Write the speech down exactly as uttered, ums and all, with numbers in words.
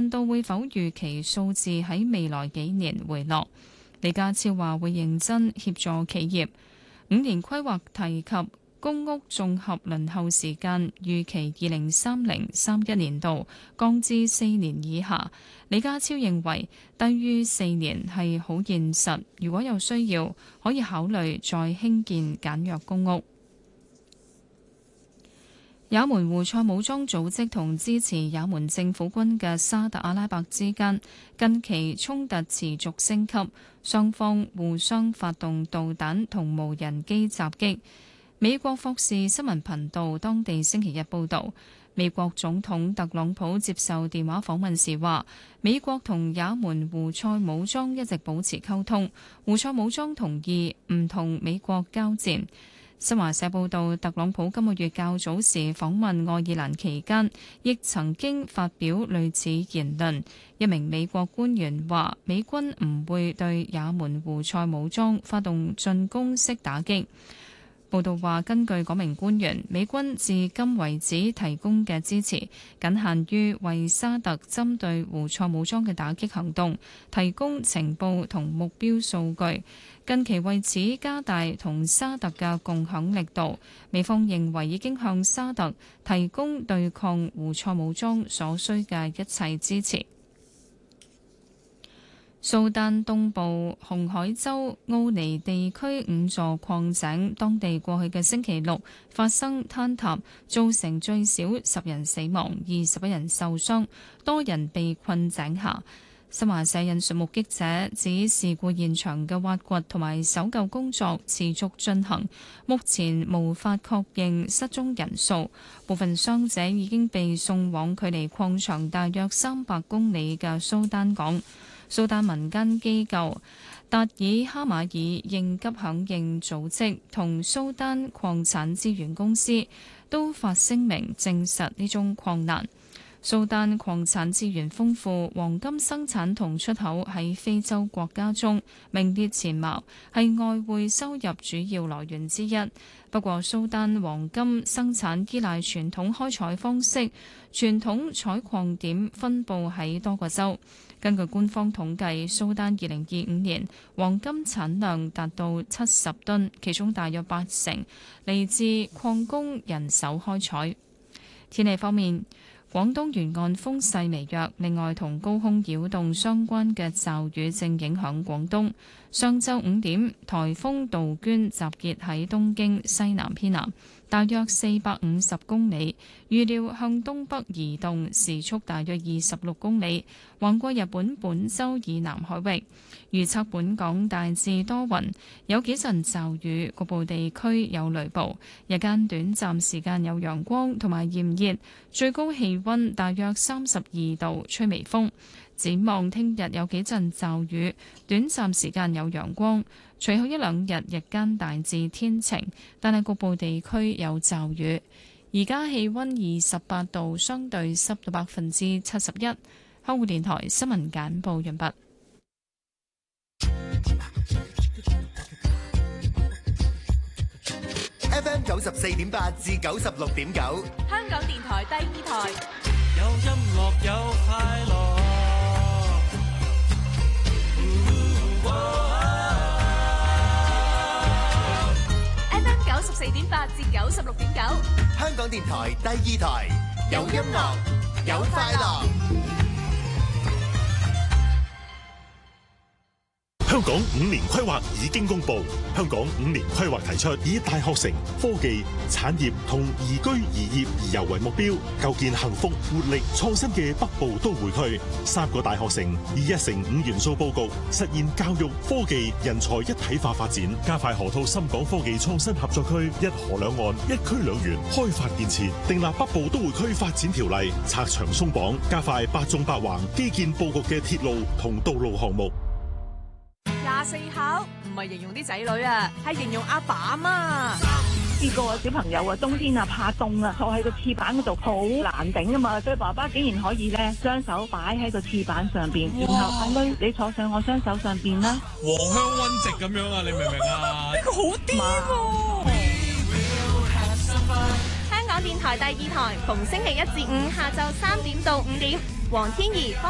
問到會否預期數字喺未來幾年回落，李家超話會認真協助企業。五年規劃提及公屋綜合輪候時間預期二零三零三一年度降至四年以下。李家超認為低於四年係好現實，如果有需要，可以考慮再興建簡約公屋。也門胡塞武裝組織同支持也門政府軍嘅沙特阿拉伯之間近期衝突持續升級，雙方互相發動導彈同無人機襲擊。美國霍士新聞頻道當地星期日報導，美國總統特朗普接受電話訪問時話，美國同也門胡塞武裝一直保持溝通，胡塞武裝同意唔同美國交戰。新華社報道，特朗普今個月較早時訪問愛爾蘭期間，亦曾經發表類似言論。一名美國官員話，美軍唔會對也門胡塞武裝發動進攻式打擊。報道話，根據嗰名官員，美軍至今為止提供嘅支持，僅限於為沙特針對胡塞武裝嘅打擊行動提供情報同目標數據。近期為此加大同沙特嘅共享力度，美方認為已經向沙特提供對抗胡塞武裝所需嘅一切支持。蘇丹東部紅海州奧尼地區五座礦井，當地過去嘅星期六發生坍塌，造成最少十人死亡，二十一人受傷，多人被困井下。新華社引述目擊者指，事故現場嘅挖掘同埋搜救工作持續進行，目前無法確認失蹤人數。部分傷者已經被送往距離礦場大約三百公里嘅蘇丹港。蘇丹民間機構達爾哈馬爾應急響應組織同蘇丹礦產資源公司都發聲明證實呢宗礦難。蘇丹礦產資源豐富，黃金生產同出口喺非洲國家中名列前茅，係外匯收入主要來源之一。不過，蘇丹黃金生產依賴傳統開採方式，傳統採礦點分佈喺多個州。根據官方統計，蘇丹二零二五年黃金產量達到七十噸，其中大約八成嚟自礦工人手開採。天氣方面，廣東沿岸風勢微弱，另外同高空擾動相關嘅驟雨正影響廣東。上晝五點，颱風杜鵑集結喺東京西南偏南，大約四百五十公里，預料向東北移動，時速大約二十六公里，橫過日本本州以南海域。預測本港大致多雲，有幾陣驟雨，局部地區有雷暴。日間短暫時間有陽光同埋炎熱，最高氣溫大約三十二度，吹微風。展望聽日有幾陣驟雨，短暫時間有陽光，隨後一兩日日間大致天晴，但係局部地區有驟雨。而家氣溫二十八度，相對濕度百分之七十一。香港電台新聞簡報完畢。 F M 九十四點八至九十六點九， 香港電台第二台。 有音樂有快樂。 F M 九十四點八至九十六點九， 香港電台第二台，有音樂有快樂。 香港五年規劃已經公布，香港五年規劃提出以大學城、科技、產業同宜居宜業宜遊為目標，構建幸福、活力、創新嘅北部都會區。三個大學城以一城五元素佈局，實現教育、科技、人才一體化發展，加快河套深港科技創新合作區，一河兩岸、一區兩園開發建設，訂立北部都會區發展條例，拆牆鬆綁，加快八縱八橫基建佈局嘅鐵路同道路項目。 廿四孝唔係形容啲仔女啊，係形容阿爸阿媽。 試過小朋友啊，冬天啊怕凍啊，坐喺個廁板嗰度好難頂啊嘛，所以爸爸竟然可以咧雙手擺喺個廁板上邊，然後阿女你坐上我雙手上邊啦， 黃香溫直咁樣啊，你明唔明啊？ 呢個好癲喎！香港電台第二台，逢星期一至五下晝三點到五點，黃天怡。